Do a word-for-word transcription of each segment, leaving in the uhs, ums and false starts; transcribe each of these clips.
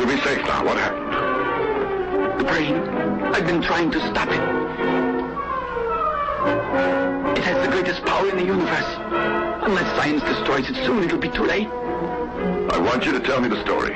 be safe now. What happened? The brain. I've been trying to stop it. It has the greatest power in the universe. Unless science destroys it soon, it'll be too late. I want you to tell me the story.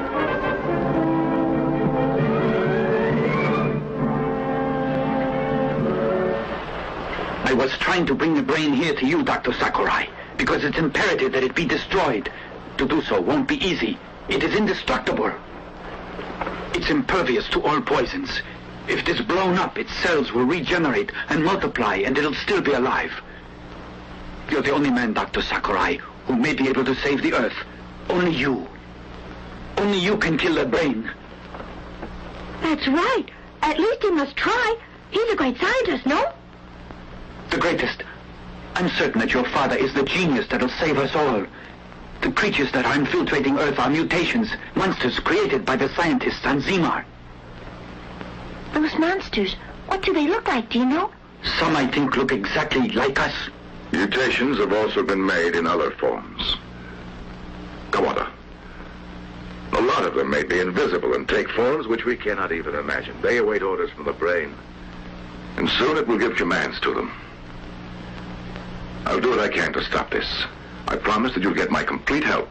I was trying to bring the brain here to you, Doctor Sakurai, because it's imperative that it be destroyed. To do so won't be easy. It is indestructible. It's impervious to all poisons. If it is blown up, its cells will regenerate and multiply, and it'll still be alive. You're the only man, Doctor Sakurai, who may be able to save the Earth. Only you. Only you can kill the brain. That's right. At least he must try. He's a great scientist, no? The greatest. I'm certain that your father is the genius that'll save us all. The creatures that are infiltrating Earth are mutations, monsters created by the scientists on Zemar. Those monsters, what do they look like, do you know? Some, I think, look exactly like us. Mutations have also been made in other forms. Kawada. A lot of them may be invisible and take forms which we cannot even imagine. They await orders from the brain. And soon it will give commands to them. I'll do what I can to stop this. I promise that you'll get my complete help.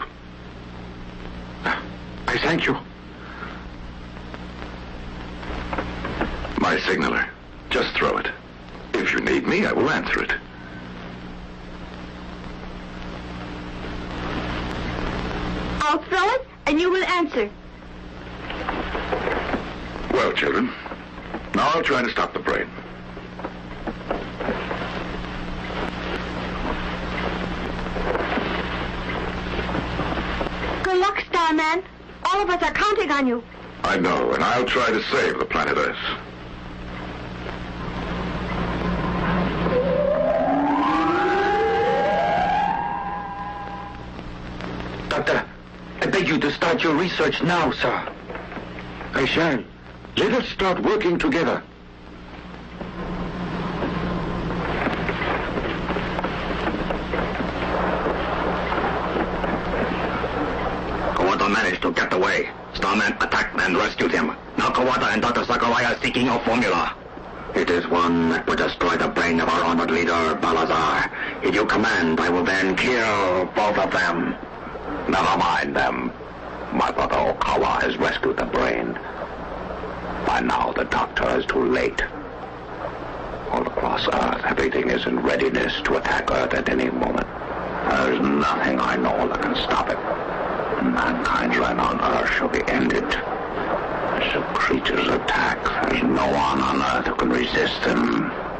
I thank you. My signaler. Just throw it. If you need me, I will answer it. I'll throw it, and you will answer. Well, children, now I'll try to stop the brain. Good luck, Starman. All of us are counting on you. I know, and I'll try to save the planet Earth. Doctor, I beg you to start your research now, sir. I shall. Let us start working together. Kawada managed to get away. Starman attacked and rescued him. Now Kawada and Doctor Sakurai are seeking your formula. It is one that will destroy the brain of our honored leader, Balazar. If you command, I will then kill both of them. Never mind them. My brother Okawa has rescued the brain. By now, the doctor is too late. All across Earth, everything is in readiness to attack Earth at any moment. There is nothing I know that can stop it. Mankind's reign on Earth shall be ended. As the creatures attack, there's no one on Earth who can resist them.